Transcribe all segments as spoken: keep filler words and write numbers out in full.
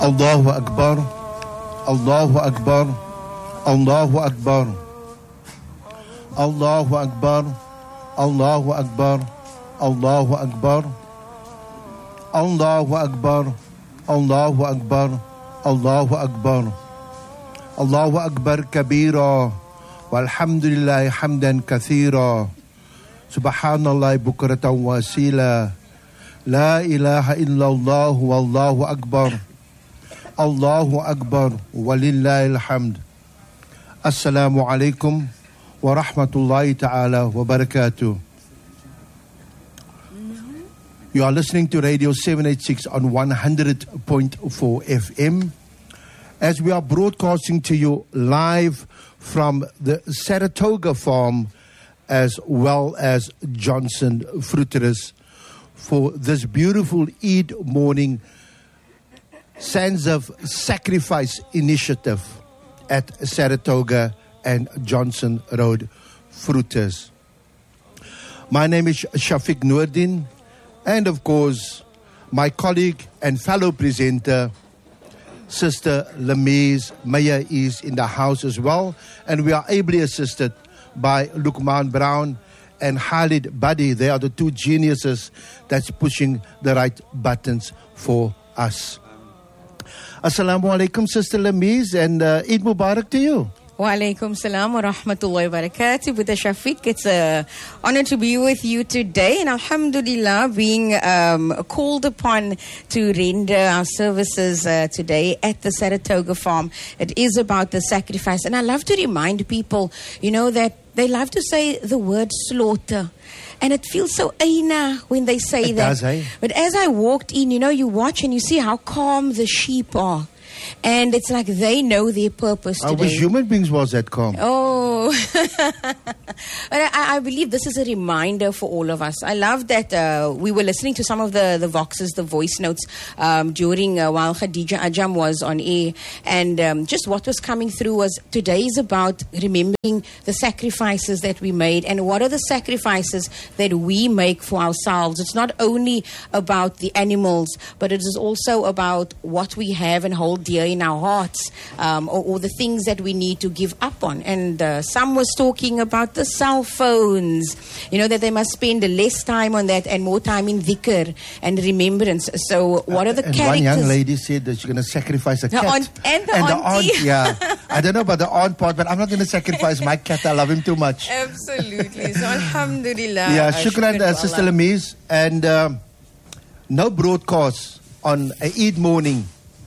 Allahu Akbar, Allahu Akbar, Allahu Akbar, Allahu Akbar, Allahu Akbar, Allahu Akbar, Allahu Akbar, Allahu Akbar, Allahu Akbar, Allahu Akbar kabira, walhamdulillahi hamdan kathira, subhanallah bukratan wasila, la ilaha illallah wallahu akbar, Allahu Akbar walillahil hamd. Assalamu alaikum wa rahmatullahi ta'ala wa barakatuh. You are listening to Radio seven eighty-six on one hundred point four F M as we are broadcasting to you live from the Saratoga farm as well as Johnson Fruiterers for this beautiful Eid morning Sands of Sacrifice initiative at Saratoga and Johnson Road Fruiters. My name is Shafiq Noordin, and of course my colleague and fellow presenter Sister Lamise Meyer is in the house as well, and we are ably assisted by Lukman Brown and Khalid Badi. They are the two geniuses that's pushing the right buttons for us. Assalamu alaikum, Sister Lamise, and uh, Eid Mubarak to you. Wa alaikum salam wa rahmatullahi wa barakatuh. Buddha Shafiq, it's an honor to be with you today, and alhamdulillah, being um, called upon to render our services uh, today at the Saratoga farm. It is about the sacrifice, and I love to remind people, you know, that they love to say the word slaughter. And it feels so aina when they say it that. Does, eh? But as I walked in, you know, you watch and you see how calm the sheep are. And it's like they know their purpose today. I wish human beings was that calm. Oh. But I, I believe this is a reminder for all of us. I love that uh, we were listening to some of the, the voxes, the voice notes um, during uh, while Khadija Ajam was on air. And um, just what was coming through was today is about remembering the sacrifices that we made. And what are the sacrifices that we make for ourselves? It's not only about the animals, but it is also about what we have and hold dear in our hearts, um, or, or the things that we need to give up on. And uh, some was talking about the cell phones, you know, that they must spend less time on that and more time in dhikr and remembrance. So what are the and characters? One young lady said that she's going to sacrifice a the cat. Aunt, and the and auntie. the aunt, yeah. I don't know about the aunt part, but I'm not going to sacrifice my cat. I love him too much. Absolutely. So alhamdulillah. Yeah, uh, shukran, shukran uh, Sister Lamise. And um, no broadcast on a Eid morning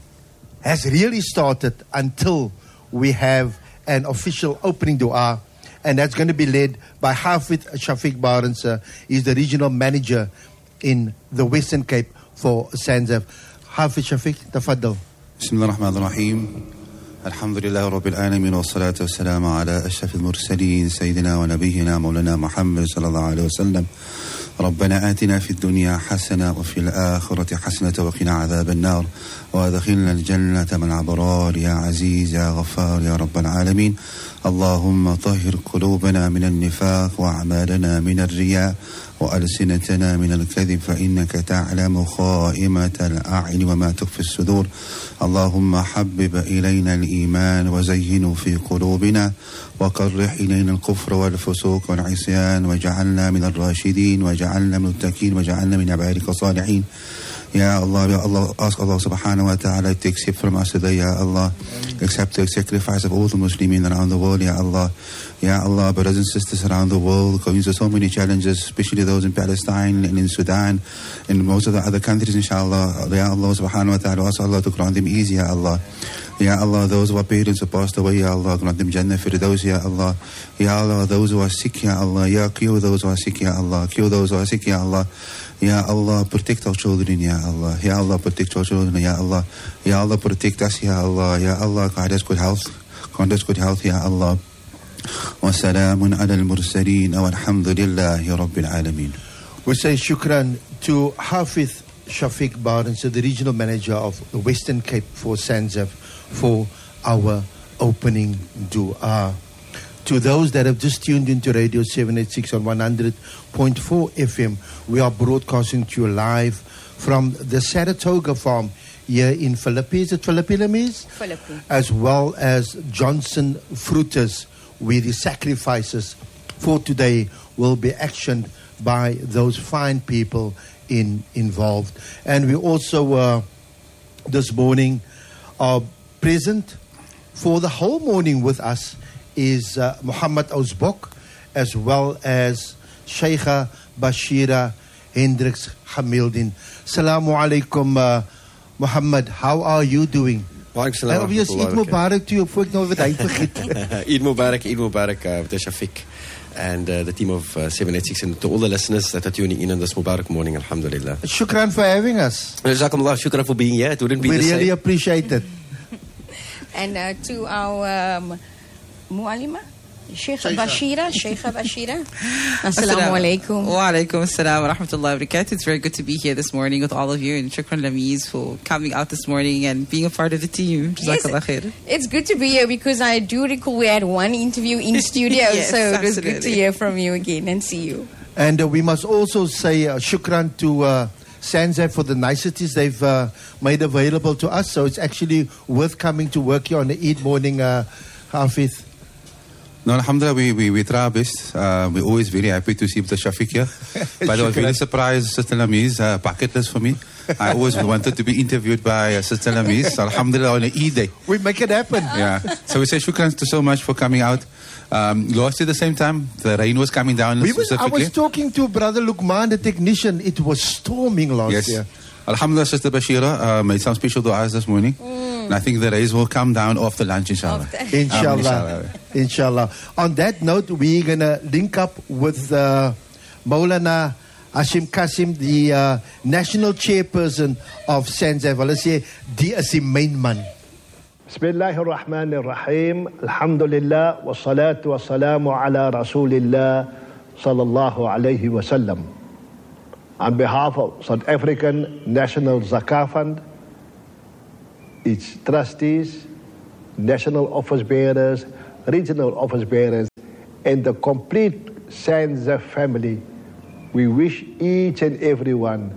has really started until we have an official opening dua, and that's going to be led by Hafid Shafiq Barnes. He's the regional manager in the Western Cape for SANZAF. Hafid Shafiq, tafaddal. Bismillah ar-Rahman ar-Rahim. Alhamdulillah Rabbil Alameen wa salatu wa salamu ala ashrafil mursaleen Sayyidina wa Nabiyyina Mawlana Muhammad sallallahu alayhi wa sallam. ربنا آتنا في الدنيا حسنة وفي الآخرة حسنة وقنا عذاب النار وادخلنا الجنة من الأبرار يا عزيز يا غفار يا رب العالمين. اللهم طهر قلوبنا من النفاق وأعمالنا من الرياء وألسنتنا من الكذب فإنك تعلم خائمة الأعين وما تخفي الصدور. اللهم حبب إلينا الإيمان وزينه في قلوبنا وكره إلينا الكفر والفسوق والعصيان واجعلنا من الراشدين واجعلنا من المتقين واجعلنا من عبادك الصالحين. Ya Allah, Ya Allah, ask Allah subhanahu wa ta'ala to accept from us today, Ya Allah. Accept the sacrifice of all the Muslims around the world, Ya Allah. Ya Allah, brothers and sisters around the world, going through so many challenges, especially those in Palestine and in Sudan and most of the other countries, inshallah. Ya Allah subhanahu wa ta'ala, ask Allah to grant them ease, Ya Allah. Ya Allah, those who are parents who passed away, Ya Allah, grant them Jannah Firdaus, Ya Allah. Ya Allah, those who are sick, Ya Allah. Ya cure those who are sick, Ya Allah. Cure those who are sick, Ya Allah. Ya Allah, protect our children, Ya Allah. Ya Allah, protect our children, Ya Allah. Ya Allah, protect us, Ya Allah. Ya Allah, grant us good health. Grant us good health, Ya Allah. Wa salamun ala al-mursaleen walhamdulillahi rabbil alameen. We say shukran to Hafiz Shafiq Barnes, the regional manager of the Western Cape for SANZAF, for our opening dua. To those that have just tuned into Radio seven eighty-six on one hundred point four F M, we are broadcasting to you live from the Saratoga farm here in Philippines, at Philippines, Philippines, as well as Johnson Fruiters, where the sacrifices for today will be actioned by those fine people in involved. And we also uh, this morning are present for the whole morning with us is uh, Muhammad Ausbok, as well as Sheikha Bashira Hendricks Hamildin. Assalamu alaikum, uh, Muhammad. How are you doing? Waalaikumsalam. Obviously, Eid Mubarak to you. Voor ik nou wat uitvergeet. Eid Mubarak, Eid Mubarak uh, to Shafiq and uh, the team of uh, seven eighty-six, and to all the listeners that are tuning in on this Mubarak morning, alhamdulillah. Shukran for having us. Jazakumullah, shukran for being here. It wouldn't be we the really same. appreciate it. And uh, to our um, Mualima, Sheikh Bashira, Sheikha Bashira. Assalamu alaikum. Wa alaikum assalam wa rahmatullahi wa barakatuh. It's very good to be here this morning with all of you, and shukran Lamiz for coming out this morning and being a part of the team. Jazakallah khair. It's good to be here because I do recall we had one interview in studio, Yes, so it was absolutely. good to hear from you again and see you. And uh, we must also say uh, shukran to uh, Sanzaf for the niceties they've uh, made available to us. So it's actually worth coming to work here on the Eid morning, uh, Hafid. No, alhamdulillah, we, we, we try our best. Uh, we're always very happy to see Mister Shafiq here. But I was really surprised, Sister Lamiz, uh, bucket list for me. I always wanted to be interviewed by uh, Sister Lamiz. So alhamdulillah, on an Eid day. We make it happen. Yeah. So we say shukran to so much for coming out. Um, last year, at the same time, the rain was coming down We was, I specifically. was talking to Brother Lukman, the technician. It was storming last Yes. year. Alhamdulillah, Sister Bashira uh, made some special du'as this morning. Mm. And I think the rays will come down after lunch, inshallah. After- Inshallah. Um, inshallah. Inshallah. On that note, we're going to link up with uh, Maulana Hashim Kasim, the uh, national chairperson of Sanzaf. Let's say, die is die main man. Bismillahir Rahmanir Rahim. Alhamdulillah wa salatu wa salamu ala Rasulillah sallallahu alayhi wa sallam. On behalf of South African National Zakah Fund, its trustees, national office bearers, regional office bearers, and the complete Sanzaf family, we wish each and every one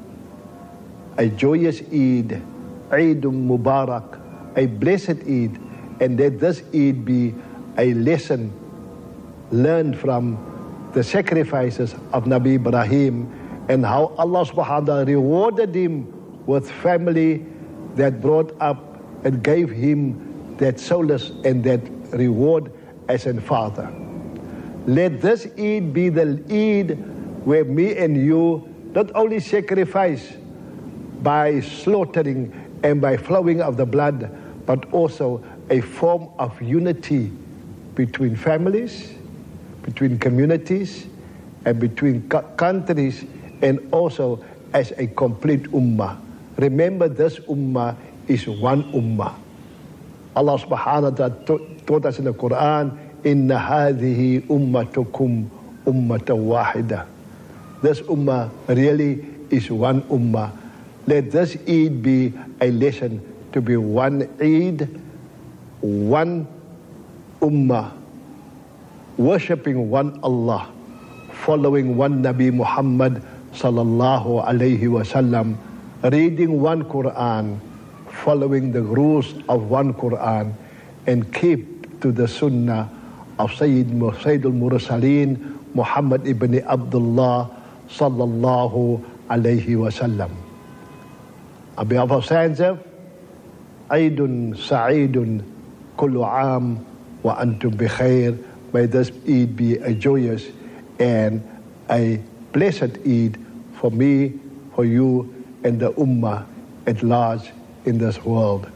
a joyous Eid, Eid Mubarak, a blessed Eid, and let this Eid be a lesson learned from the sacrifices of Nabi Ibrahim and how Allah subhanahu wa ta'ala rewarded him with family that brought up and gave him that solace and that reward as a father. Let this Eid be the Eid where me and you not only sacrifice by slaughtering and by flowing of the blood, but also a form of unity between families, between communities, and between co- countries, and also as a complete ummah. Remember, this ummah is one ummah. Allah subhanahu wa ta'ala taught us in the Quran, Inna hadhihi ummatukum ummatan wahida. This ummah really is one ummah. Let this Eid be a lesson to be one Eid, one ummah, worshipping one Allah, following one Nabi Muhammad sallallahu alayhi wasallam, reading one Quran, following the rules of one Quran, and keep to the Sunnah of Sayyid Sayyidul Mursaleen Muhammad ibn Abdullah sallallahu alayhi wasallam. On behalf of Sanzaf, Eidun Sa'idun Kullu Aam wa Antum Bikhair. May this Eid be a joyous and a blessed Eid for me, for you, and the Ummah at large in this world.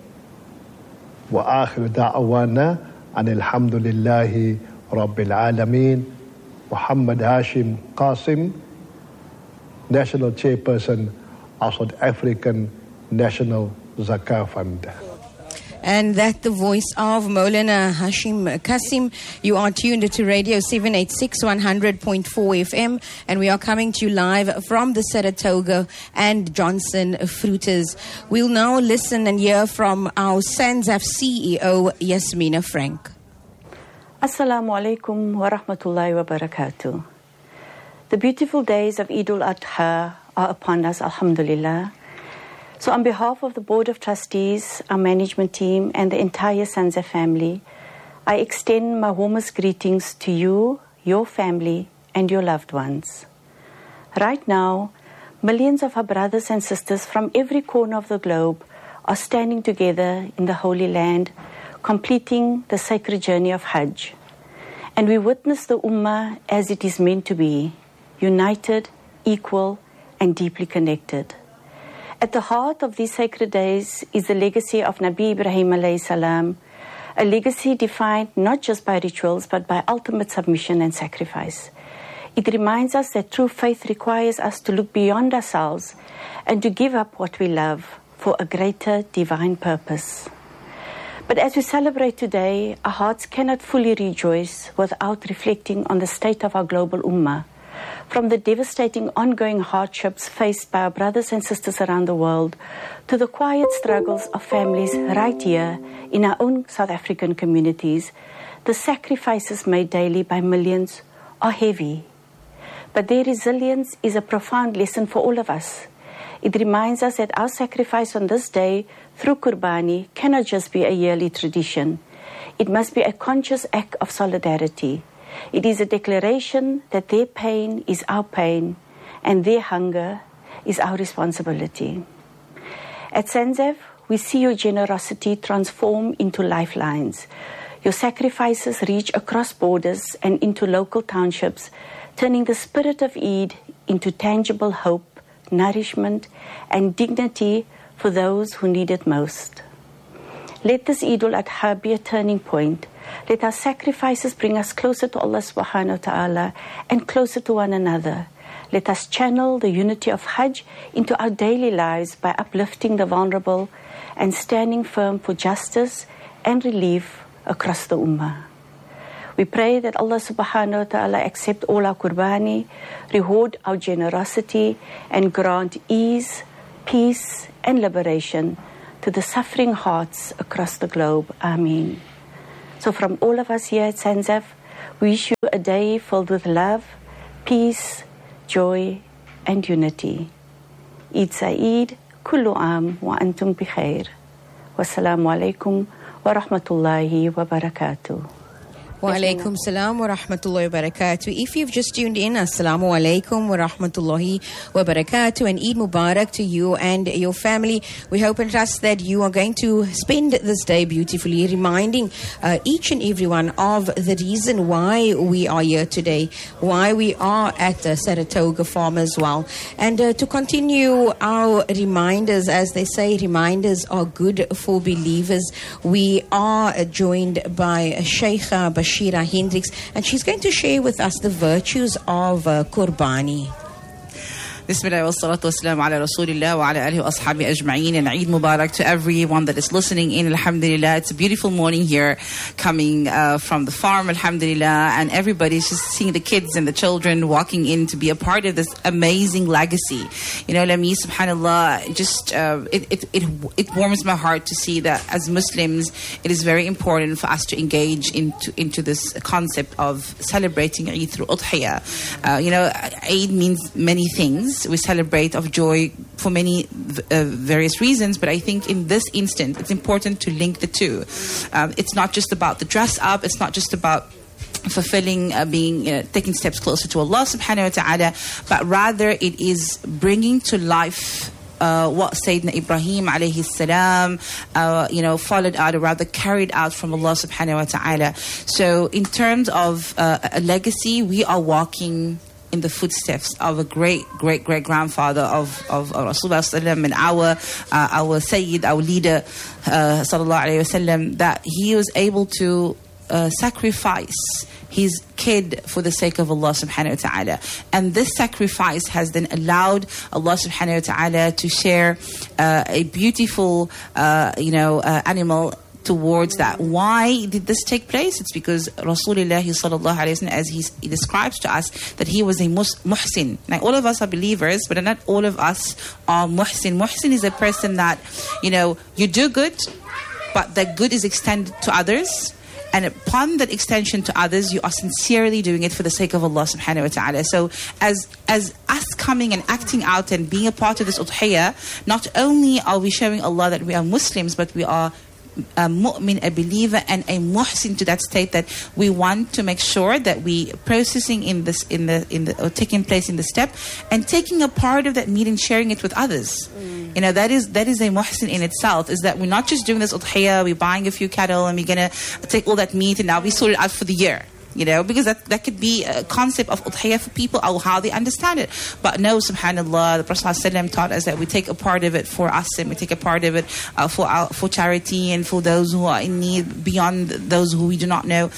Wa akhiru da'awana an alhamdulillahi rabbil alameen. Muhammad Hashim Qasim, National Chairperson of South African National Zakah Fund. And that the voice of Maulana Hashim Kasim. You are tuned to Radio seven eighty-six, one hundred point four F M, and we are coming to you live from the Saratoga and Johnson Fruiters. We'll now listen and hear from our Sanzaf C E O, Yasmina Frank. Assalamu alaikum wa rahmatullahi wa barakatuh. The beautiful days of Eid al-Adha are upon us, alhamdulillah. So on behalf of the Board of Trustees, our management team, and the entire Sanzef family, I extend my warmest greetings to you, your family, and your loved ones. Right now, millions of our brothers and sisters from every corner of the globe are standing together in the Holy Land, completing the sacred journey of Hajj. And we witness the Ummah as it is meant to be, united, equal, and deeply connected. At the heart of these sacred days is the legacy of Nabi Ibrahim alayhi salam, a legacy defined not just by rituals but by ultimate submission and sacrifice. It reminds us that true faith requires us to look beyond ourselves and to give up what we love for a greater divine purpose. But as we celebrate today, our hearts cannot fully rejoice without reflecting on the state of our global ummah. From the devastating ongoing hardships faced by our brothers and sisters around the world to the quiet struggles of families right here in our own South African communities, the sacrifices made daily by millions are heavy. But their resilience is a profound lesson for all of us. It reminds us that our sacrifice on this day through Qurbani cannot just be a yearly tradition. It must be a conscious act of solidarity. It is a declaration that their pain is our pain and their hunger is our responsibility. At Sanzef, we see your generosity transform into lifelines. Your sacrifices reach across borders and into local townships, turning the spirit of Eid into tangible hope, nourishment, and dignity for those who need it most. Let this Eid al-Adha be a turning point. Let our sacrifices bring us closer to Allah subhanahu wa ta'ala and closer to one another. Let us channel the unity of Hajj into our daily lives by uplifting the vulnerable and standing firm for justice and relief across the Ummah. We pray that Allah subhanahu wa ta'ala accept all our Qurbani, reward our generosity, and grant ease, peace, and liberation to the suffering hearts across the globe. Ameen. So from all of us here at Sanzef, we wish you a day filled with love, peace, joy, and unity. Eid Saeed, kullu am wa antum bi khair. Wassalamu alaikum wa rahmatullahi wa barakatuh. Wa alaikum salam wa rahmatullahi wa barakatuh. If you've just tuned in, assalamu alaikum wa rahmatullahi wa barakatuh, and Eid Mubarak to you and your family. We hope and trust that you are going to spend this day beautifully, reminding uh, each and every one of the reason why we are here today, why we are at uh, Saratoga Farm as well. And uh, to continue our reminders, as they say, reminders are good for believers. We are uh, joined by Sheikha Bashira Hendricks, and she's going to share with us the virtues of uh, Qurbani. Bismillah wa salatu wa salam ala Rasulillah wa ala alihi wa ashabi ajma'een, and Eid Mubarak to everyone that is listening in. Alhamdulillah, it's a beautiful morning here coming uh, from the farm, alhamdulillah, and everybody's just seeing the kids and the children walking in to be a part of this amazing legacy. You know, Lami, subhanallah, just uh, it, it, it, it warms my heart to see that as Muslims, it is very important for us to engage into, into this concept of celebrating Eid through Udhiyah. Uh, you know, Eid means many things. We celebrate of joy for many uh, various reasons, but I think in this instant, it's important to link the two. Um, it's not just about the dress up. It's not just about fulfilling, uh, being, you know, taking steps closer to Allah subhanahu wa ta'ala, but rather it is bringing to life Uh, what Sayyidina Ibrahim alayhi salam, uh, you know, followed out, or rather carried out from Allah subhanahu wa ta'ala. So in terms of uh, a legacy, we are walking in the footsteps of a great, great, great grandfather of, of, of Rasulullah sallallahu and our, uh, our Sayyid, our leader, uh, sallallahu alayhi wasallam, that he was able to uh, sacrifice his kid for the sake of Allah subhanahu wa ta'ala. And this sacrifice has then allowed Allah subhanahu wa ta'ala to share uh, a beautiful, uh, you know, uh, animal towards that. Why did this take place? It's because Rasulullah sallallahu alayhi wa sallam, as he, he describes to us, that he was a mus- muhsin. Now, all of us are believers, but not all of us are muhsin. Muhsin is a person that, you know, you do good, but that good is extended to others. And upon that extension to others, you are sincerely doing it for the sake of Allah subhanahu wa ta'ala. So as as us coming and acting out and being a part of this udhiyah, not only are we showing Allah that we are Muslims, but we are a mu'min, a believer, and a muhsin to that state that we want to make sure that we processing in this in the in the or taking place in the step and taking a part of that meat and sharing it with others. Mm. You know, that is that is a muhsin in itself, is that we're not just doing this udhiyah, we're buying a few cattle and we're gonna take all that meat and now we sort it out for the year. You know, because that, that could be a concept of udhiyah for people or how they understand it. But no, subhanAllah, the Prophet ﷺ taught us that we take a part of it for us and we take a part of it uh, for our, for charity and for those who are in need beyond those who we do not know.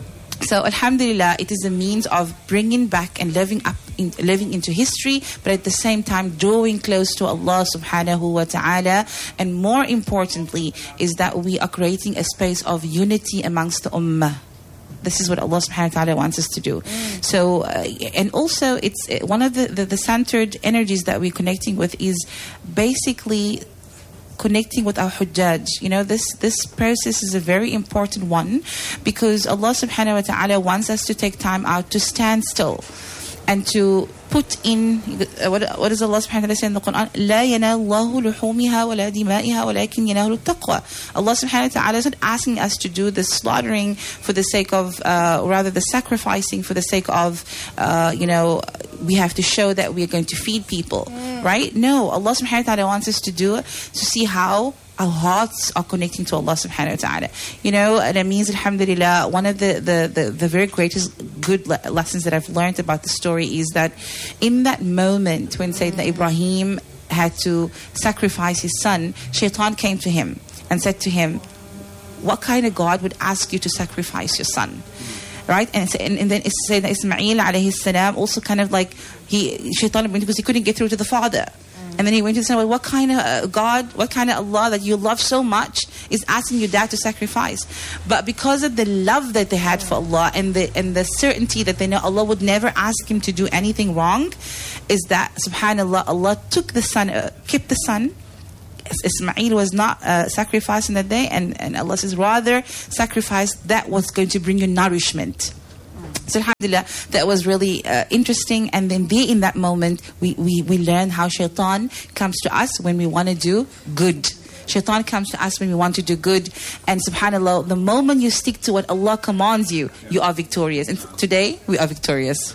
So alhamdulillah, it is a means of bringing back and living up, in, living into history, but at the same time drawing close to Allah subhanahu wa ta'ala. And more importantly is that we are creating a space of unity amongst the ummah. This is what Allah subhanahu wa ta'ala wants us to do. Mm. So, uh, and also it's uh, one of the, the, the centered energies that we're connecting with is basically connecting with our hujjaj. You know, this, this process is a very important one because Allah subhanahu wa ta'ala wants us to take time out to stand still and to put in, uh, what, what does Allah subhanahu wa ta'ala say in the Quran? لا ينال الله لحومها ولا دمائها ولكن ينال التقوى. Allah subhanahu wa ta'ala is not asking us to do the slaughtering for the sake of, uh, or rather the sacrificing for the sake of, uh, you know, we have to show that we are going to feed people, mm. right? No, Allah subhanahu wa ta'ala wants us to do it to see how our hearts are connecting to Allah subhanahu wa ta'ala. You know, and it means, alhamdulillah, one of the, the, the, the very greatest good le- lessons that I've learned about the story is that in that moment when Sayyidina Ibrahim had to sacrifice his son, Shaitan came to him and said to him, what kind of God would ask you to sacrifice your son? Right? And, and, and then Sayyidina Ismail alayhi salam also kind of like, he Shaitan went because he couldn't get through to the father. And then he went to say, well, what kind of uh, God, what kind of Allah that you love so much is asking your dad to sacrifice? But because of the love that they had for Allah and the and the certainty that they know Allah would never ask him to do anything wrong, is that, subhanAllah, Allah took the son, uh, kept the son. Ismail was not uh, sacrificed in that day. And, and Allah says, rather sacrifice that was going to bring you nourishment. So alhamdulillah, that was really uh, interesting. And then there in that moment, we, we, we learn how shaitan comes to us when we want to do good. Shaitan comes to us when we want to do good. And subhanAllah, the moment you stick to what Allah commands you, you are victorious. And today, we are victorious.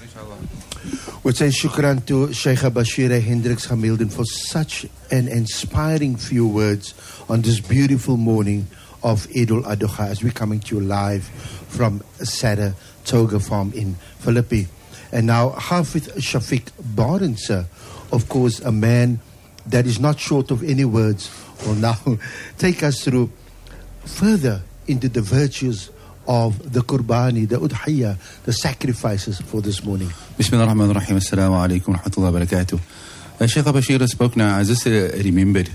We say shukran to Sheikha Bashira Hendricks Hamilton for such an inspiring few words on this beautiful morning of Eid al-Adha as we're coming to you live from Saratoga Farm in Philippi. And now Hafidh Shafiq Barense, of course, a man that is not short of any words, will now take us through further into the virtues of the Qurbani, the Udhiyah, the sacrifices for this morning. Bismillah ar-Rahman ar-Rahim. Assalamu alaikum wa rahmatullahi wa barakatuh. Uh, Sheikh Bashir spoke now. I just uh, remembered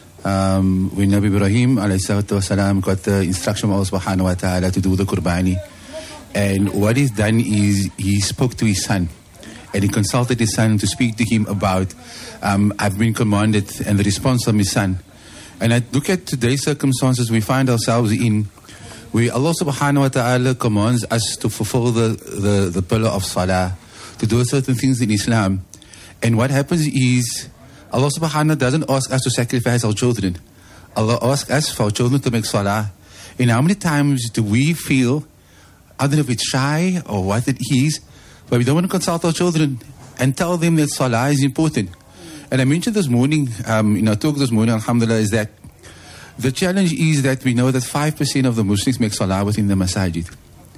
um, when Nabi Ibrahim alayhi got the instruction of Allah subhanahu wa ta'ala to do the Qurbani. And what he's done is he spoke to his son. And he consulted his son to speak to him about, um, I've been commanded, and the response from his son. And I look at today's circumstances we find ourselves in, where Allah subhanahu wa ta'ala commands us to fulfill the, the, the pillar of salah, to do certain things in Islam. And what happens is, Allah subhanahu wa ta'ala doesn't ask us to sacrifice our children. Allah asks us for our children to make salah. And how many times do we feel, I don't know if it's shy or what it is, but we don't want to consult our children and tell them that salah is important. And I mentioned this morning, um, in our talk this morning, alhamdulillah, is that the challenge is that we know that five percent of the Muslims make salah within the masajid.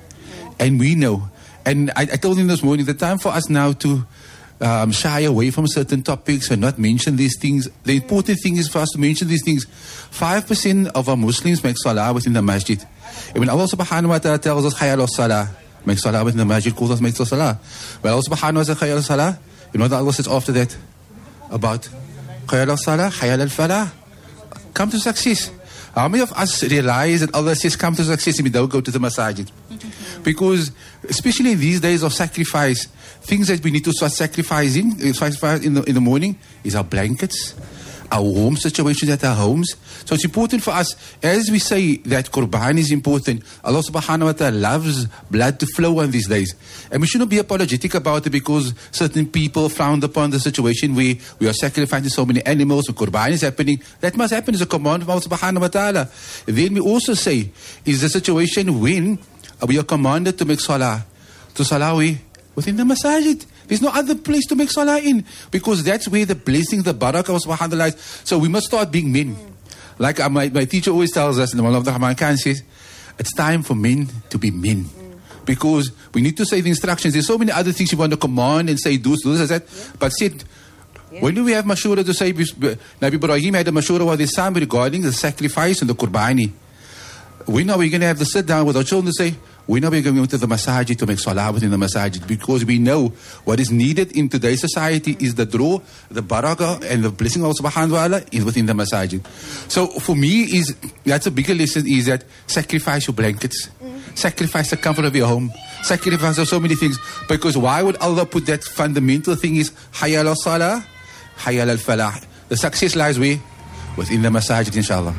And we know, and I, I told him this morning, the time for us now to um, shy away from certain topics and not mention these things. The important thing is for us to mention these things. five percent of our Muslims make salah within the masjid. And when Allah subhanahu wa ta'ala tells us, hayya ala salah, make salah within the masjid, calls us make salah. But Allah subhanahu wa ta'ala says, hayya ala salah, you know what Allah says after that? About hayya ala salah, hayya ala falah, come to success. How many of us realize that Allah says come to success and we don't go to the masajid? Because especially in these days of sacrifice, things that we need to start sacrificing in the, in the morning is our blankets, our home situations at our homes. So it's important for us, as we say that Qurban is important, Allah subhanahu wa ta'ala loves blood to flow on these days. And we shouldn't be apologetic about it because certain people frowned upon the situation where we are sacrificing so many animals and Qurban is happening. That must happen as a command from Allah subhanahu wa ta'ala. Then we also say, is the situation when we are commanded to make salah, to salah within the masajid. There's no other place to make salah in because that's where the blessing, the barakah of subhanahu wa ta'ala is. So we must start being men. Like uh, my, my teacher always tells us, and Mawlana Abdul Rahman Khan says, it's time for men to be men. Mm. Because we need to say the instructions. There's so many other things you want to command and say, do this, do this, that. Yeah. But said, yeah. When do we have mashura to say, Nabi Ibrahim had a mashura with his son regarding the sacrifice and the qurbani. When are we going to have to sit down with our children to say, when are we going to the masajid to make salah within the masajid? Because we know what is needed in today's society is the draw, the barakah, and the blessing of Allah subhanahu wa ta'ala is within the masajid. So for me, is that's a bigger lesson is that sacrifice your blankets, mm. sacrifice the comfort of your home, sacrifice so many things. Because why would Allah put that fundamental thing is hayya ala salah, hayya ala falah. The success lies where? Within the masajid, inshallah.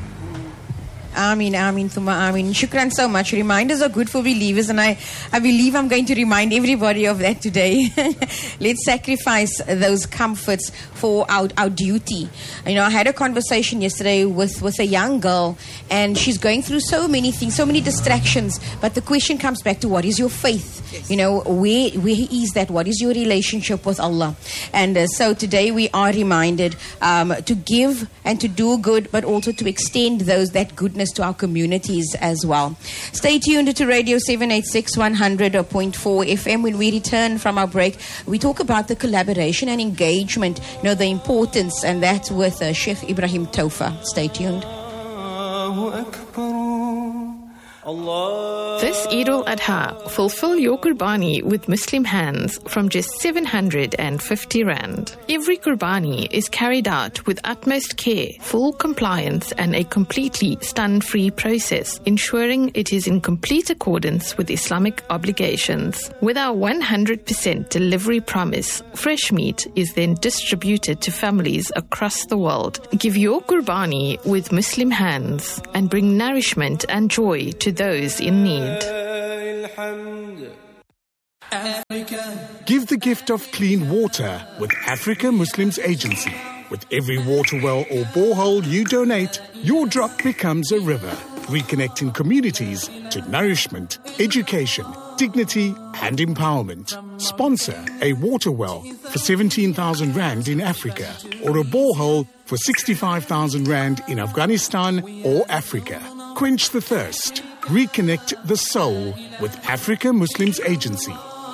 Ameen, Ameen, Thumma Ameen. Shukran so much. Reminders are good for believers, and I, I believe I'm going to remind everybody of that today. Let's sacrifice those comforts for our, our duty. You know, I had a conversation yesterday with, with a young girl, and she's going through so many things, so many distractions, but the question comes back to what is your faith? Yes. You know, where, where is that? What is your relationship with Allah? And uh, so today we are reminded um, to give and to do good, but also to extend those that goodness to our communities as well. Stay tuned to Radio seven eighty-six one hundred point four F M. When we return from our break, we talk about the collaboration and engagement, you know, the importance, and that's with uh, Sheikh Ibrahim Tofa. Stay tuned. This Eid al-Adha, fulfill your Qurbani with Muslim hands from just seven hundred fifty rand. Every Qurbani is carried out with utmost care, full compliance and a completely stun-free process, ensuring it is in complete accordance with Islamic obligations. With our one hundred percent delivery promise, fresh meat is then distributed to families across the world. Give your Qurbani with Muslim hands and bring nourishment and joy to those in need. Give the gift of clean water with Africa Muslims Agency. With every water well or borehole you donate, your drop becomes a river, reconnecting communities to nourishment, education, dignity and empowerment. Sponsor a water well for seventeen thousand rand in Africa or a borehole for sixty-five thousand rand in Afghanistan or Africa. Quench the thirst. Reconnect the soul with Africa Muslims Agency.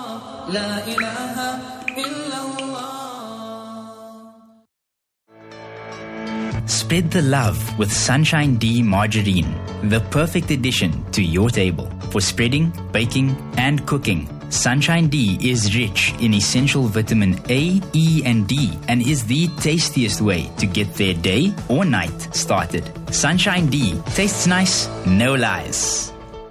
Spread the love with Sunshine D Margarine, the perfect addition to your table. For spreading, baking, and cooking, Sunshine D is rich in essential vitamin A, E, and D and is the tastiest way to get their day or night started. Sunshine D tastes nice, no lies.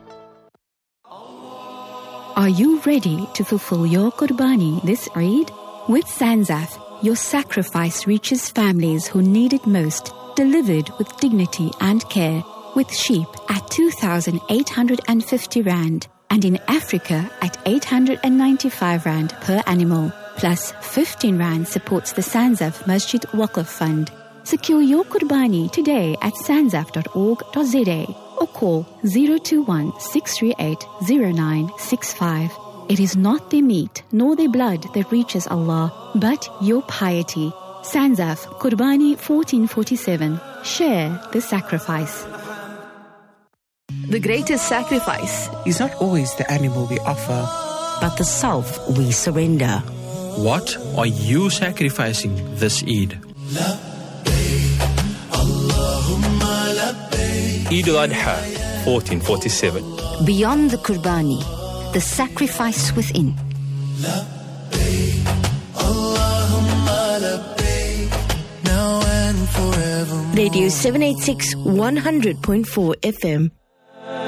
Are you ready to fulfill your Qurbani this Eid? With Sanzaf, your sacrifice reaches families who need it most, delivered with dignity and care, with sheep at two thousand eight hundred fifty rand and in Africa at eight hundred ninety-five rand per animal, plus fifteen rand supports the Sanzaf Masjid Waqf Fund. Secure your Qurbani today at sanzaf dot org dot z a or call zero two one six three eight zero nine six five. It is not their meat nor their blood that reaches Allah, but your piety. Sanzaf Qurbani fourteen forty-seven. Share the sacrifice. The greatest sacrifice is not always the animal we offer, but the self we surrender. What are you sacrificing this Eid? Eid al-Adha, fourteen forty-seven. Beyond the Qurbani, the sacrifice within. Radio seven eighty-six one hundred point four F M.